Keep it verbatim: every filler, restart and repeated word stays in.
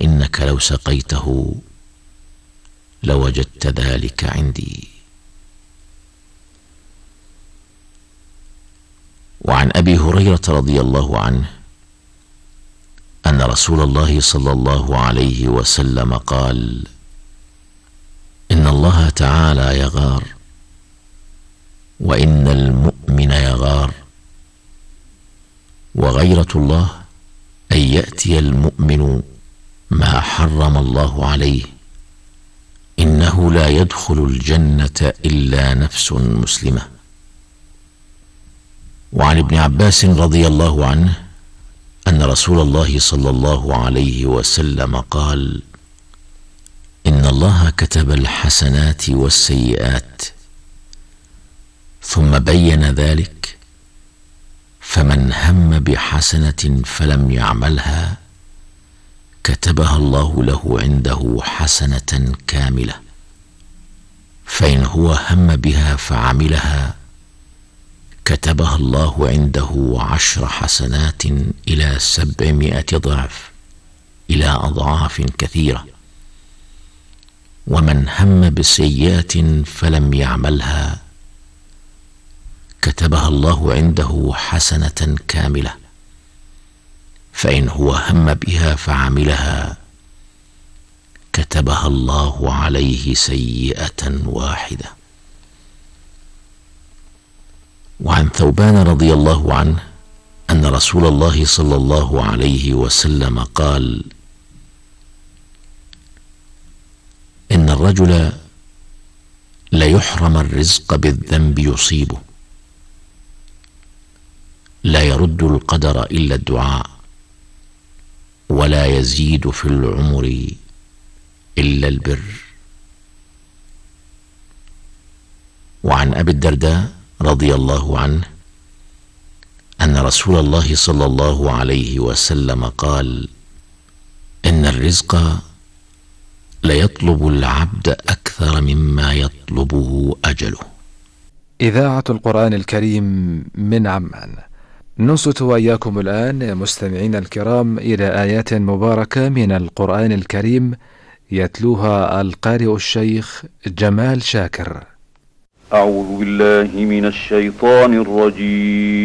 فإنك لو سقيته لوجدت ذلك عندي. وعن أبي هريرة رضي الله عنه أن رسول الله صلى الله عليه وسلم قال: إن الله تعالى يغار، وإن المؤمن يغار، وغيرة الله أن يأتي المؤمن ما حرم الله عليه، إنه لا يدخل الجنة إلا نفس مسلمة. وعن ابن عباس رضي الله عنه أن رسول الله صلى الله عليه وسلم قال: إن الله كتب الحسنات والسيئات، ثم بين ذلك، فمن هم بحسنة فلم يعملها كتبها الله له عنده حسنة كاملة، فإن هو هم بها فعملها كتبها الله عنده عشر حسنات إلى سبعمائة ضعف، إلى أضعاف كثيرة. ومن هم بسيئة فلم يعملها كتبها الله عنده حسنة كاملة، فإن هو هم بها فعملها كتبها الله عليه سيئة واحدة. وعن ثوبان رضي الله عنه أن رسول الله صلى الله عليه وسلم قال: إن الرجل ليحرم الرزق بالذنب يصيبه، لا يرد القدر إلا الدعاء، ولا يزيد في العمر إلا البر. وعن أبي الدرداء رضي الله عنه أن رسول الله صلى الله عليه وسلم قال: إن الرزق ليطلب العبد أكثر مما يطلبه أجله. إذاعة القرآن الكريم من عمان. نصت وإياكم الآن مستمعين الكرام إلى آيات مباركة من القرآن الكريم يتلوها القارئ الشيخ جمال شاكر. أعوذ بالله من الشيطان الرجيم.